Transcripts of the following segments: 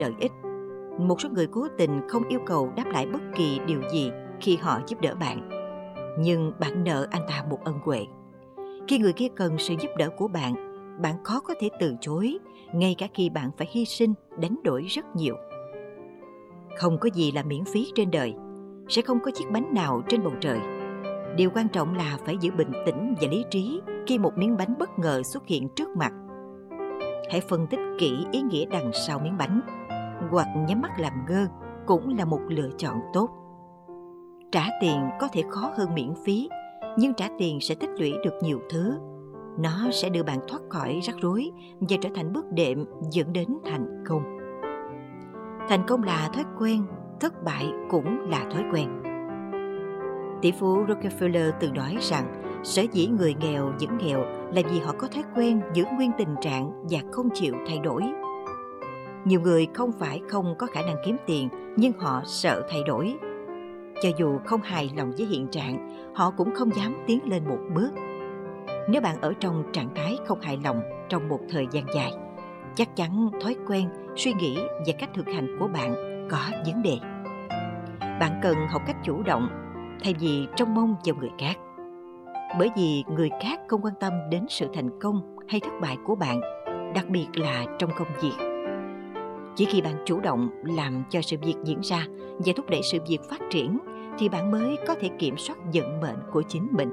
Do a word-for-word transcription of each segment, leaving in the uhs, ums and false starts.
lợi ích. Một số người cố tình không yêu cầu đáp lại bất kỳ điều gì khi họ giúp đỡ bạn. Nhưng bạn nợ anh ta một ân huệ. Khi người kia cần sự giúp đỡ của bạn, bạn khó có thể từ chối, ngay cả khi bạn phải hy sinh, đánh đổi rất nhiều. Không có gì là miễn phí trên đời, sẽ không có chiếc bánh nào trên bầu trời. Điều quan trọng là phải giữ bình tĩnh và lý trí khi một miếng bánh bất ngờ xuất hiện trước mặt. Hãy phân tích kỹ ý nghĩa đằng sau miếng bánh, hoặc nhắm mắt làm ngơ cũng là một lựa chọn tốt. Trả tiền có thể khó hơn miễn phí, nhưng trả tiền sẽ tích lũy được nhiều thứ. Nó sẽ đưa bạn thoát khỏi rắc rối và trở thành bước đệm dẫn đến thành công. Thành công là thói quen, thất bại cũng là thói quen. Tỷ phú Rockefeller từng nói rằng sở dĩ người nghèo vẫn nghèo là vì họ có thói quen giữ nguyên tình trạng và không chịu thay đổi. Nhiều người không phải không có khả năng kiếm tiền, nhưng họ sợ thay đổi. Cho dù không hài lòng với hiện trạng, họ cũng không dám tiến lên một bước. Nếu bạn ở trong trạng thái không hài lòng trong một thời gian dài, chắc chắn thói quen, suy nghĩ và cách thực hành của bạn có vấn đề. Bạn cần học cách chủ động thay vì trông mong vào người khác. Bởi vì người khác không quan tâm đến sự thành công hay thất bại của bạn, đặc biệt là trong công việc. Chỉ khi bạn chủ động làm cho sự việc diễn ra và thúc đẩy sự việc phát triển, thì bạn mới có thể kiểm soát vận mệnh của chính mình.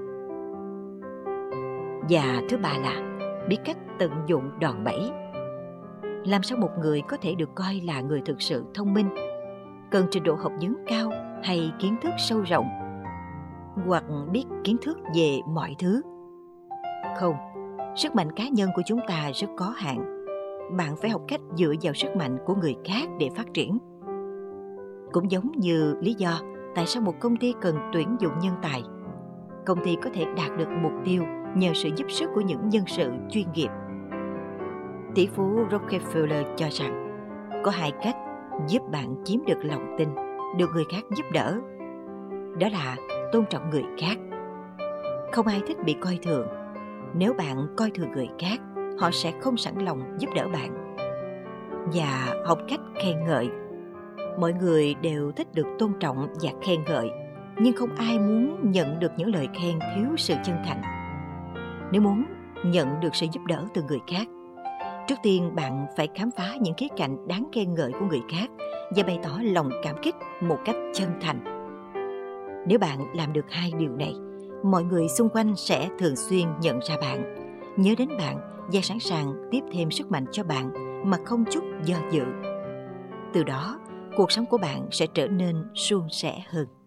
Và thứ ba là biết cách tận dụng đòn bẩy. Làm sao một người có thể được coi là người thực sự thông minh? Cần trình độ học vấn cao hay kiến thức sâu rộng? Hoặc biết kiến thức về mọi thứ? Không, sức mạnh cá nhân của chúng ta rất có hạn. Bạn phải học cách dựa vào sức mạnh của người khác để phát triển. Cũng giống như lý do tại sao một công ty cần tuyển dụng nhân tài. Công ty có thể đạt được mục tiêu nhờ sự giúp sức của những nhân sự chuyên nghiệp. Tỷ phú Rockefeller cho rằng có hai cách giúp bạn chiếm được lòng tin, được người khác giúp đỡ. Đó là tôn trọng người khác. Không ai thích bị coi thường. Nếu bạn coi thường người khác, họ sẽ không sẵn lòng giúp đỡ bạn. Và học cách khen ngợi. Mọi người đều thích được tôn trọng và khen ngợi, nhưng không ai muốn nhận được những lời khen thiếu sự chân thành. Nếu muốn nhận được sự giúp đỡ từ người khác, trước tiên bạn phải khám phá những khía cạnh đáng khen ngợi của người khác và bày tỏ lòng cảm kích một cách chân thành. Nếu bạn làm được hai điều này, mọi người xung quanh sẽ thường xuyên nhận ra bạn, nhớ đến bạn và sẵn sàng tiếp thêm sức mạnh cho bạn mà không chút do dự. Từ đó, cuộc sống của bạn sẽ trở nên suôn sẻ hơn.